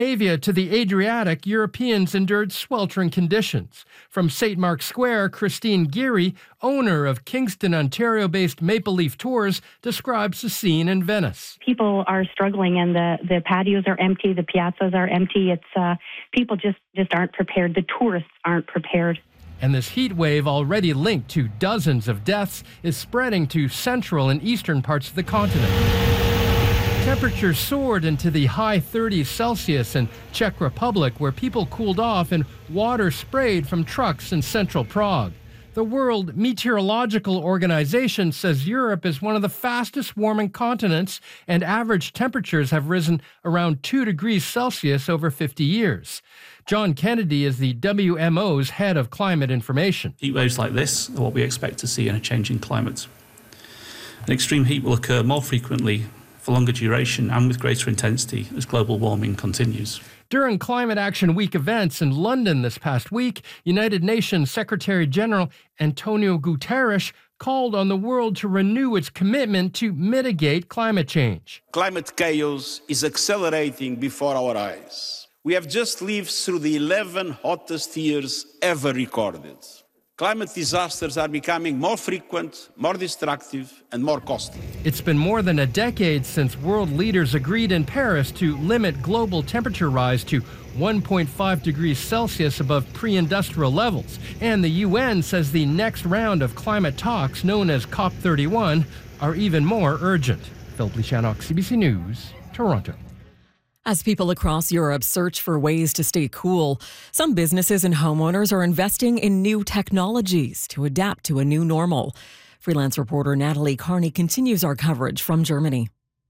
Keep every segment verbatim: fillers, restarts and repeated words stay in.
Scandinavia to the Adriatic, Europeans endured sweltering conditions. From Saint Mark's Square, Christine Geary, owner of Kingston, Ontario-based Maple Leaf Tours, describes the scene in Venice. People are struggling, and the, the patios are empty, the piazzas are empty. It's uh, people just, just aren't prepared. The tourists aren't prepared. And this heat wave, already linked to dozens of deaths, is spreading to central and eastern parts of the continent. Temperatures soared into the high thirties Celsius in Czech Republic, where people cooled off and water sprayed from trucks in central Prague. The World Meteorological Organization says Europe is one of the fastest warming continents, and average temperatures have risen around two degrees Celsius over fifty years. John Kennedy is the W M O's head of climate information. Heat waves like this are what we expect to see in a changing climate. An extreme heat will occur more frequently, for longer duration and with greater intensity as global warming continues. During Climate Action Week events in London this past week, United Nations Secretary General Antonio Guterres called on the world to renew its commitment to mitigate climate change. Climate chaos is accelerating before our eyes. We have just lived through the eleven hottest years ever recorded. Climate disasters are becoming more frequent, more destructive, and more costly. It's been more than a decade since world leaders agreed in Paris to limit global temperature rise to one point five degrees Celsius above pre-industrial levels. And the U N says the next round of climate talks, known as COP thirty-one, are even more urgent. Philip Lishanok, C B C News, Toronto. As people across Europe search for ways to stay cool, some businesses and homeowners are investing in new technologies to adapt to a new normal. Freelance reporter Natalie Carney continues our coverage from Germany.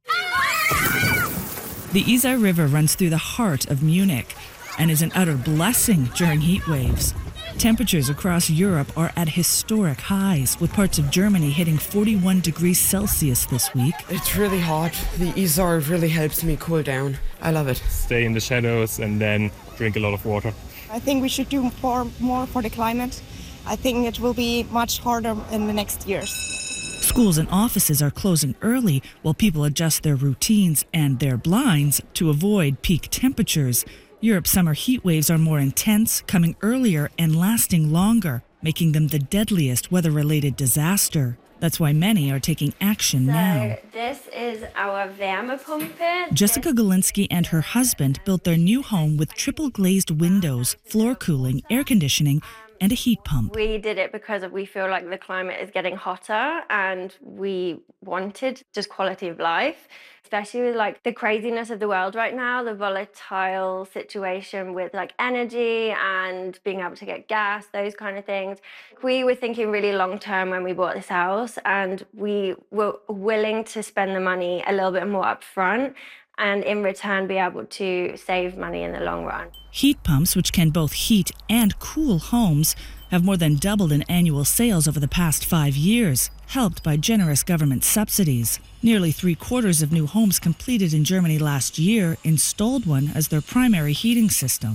The Isar River runs through the heart of Munich and is an utter blessing during heat waves. Temperatures across Europe are at historic highs, with parts of Germany hitting forty-one degrees Celsius this week. It's really hot. The Isar really helps me cool down. I love it. Stay in the shadows and then drink a lot of water. I think we should do more, more for the climate. I think it will be much harder in the next years. Schools and offices are closing early while people adjust their routines and their blinds to avoid peak temperatures. Europe's summer heat waves are more intense, coming earlier and lasting longer, making them the deadliest weather-related disaster. That's why many are taking action so now. This is our Wärmepumpe. Jessica Galinsky and her husband built their new home with triple glazed windows, floor cooling, air conditioning, and a heat pump. We did it because we feel like the climate is getting hotter and we wanted just quality of life, especially with like the craziness of the world right now, the volatile situation with like energy and being able to get gas, those kind of things. We were thinking really long term when we bought this house, and we were willing to spend the money a little bit more upfront and in return be able to save money in the long run. Heat pumps, which can both heat and cool homes, have more than doubled in annual sales over the past five years, helped by generous government subsidies. Nearly three quarters of new homes completed in Germany last year installed one as their primary heating system.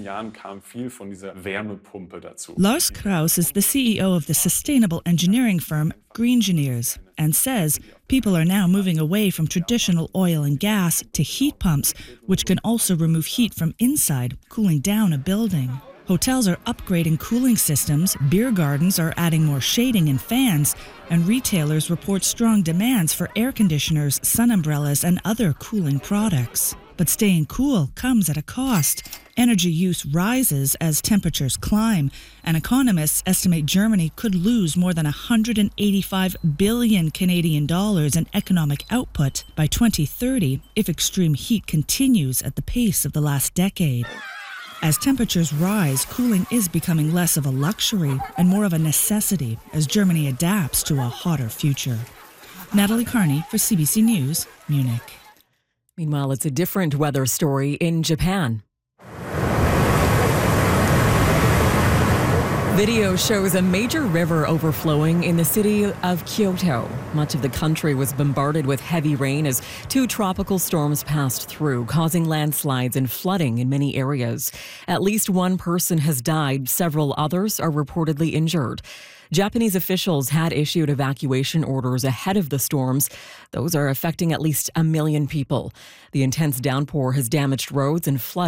Lars Kraus is the C E O of the sustainable engineering firm Greengineers and says people are now moving away from traditional oil and gas to heat pumps, which can also remove heat from inside, cooling down a building. Hotels are upgrading cooling systems, beer gardens are adding more shading and fans, and retailers report strong demands for air conditioners, sun umbrellas, and other cooling products. But staying cool comes at a cost. Energy use rises as temperatures climb, and economists estimate Germany could lose more than one hundred eighty-five billion Canadian dollars in economic output by twenty thirty if extreme heat continues at the pace of the last decade. As temperatures rise, cooling is becoming less of a luxury and more of a necessity as Germany adapts to a hotter future. Natalie Carney for C B C News, Munich. Meanwhile, it's a different weather story in Japan. Video shows a major river overflowing in the city of Kyoto. Much of the country was bombarded with heavy rain as two tropical storms passed through, causing landslides and flooding in many areas. At least one person has died. Several others are reportedly injured. Japanese officials had issued evacuation orders ahead of the storms. Those are affecting at least a million people. The intense downpour has damaged roads and flooded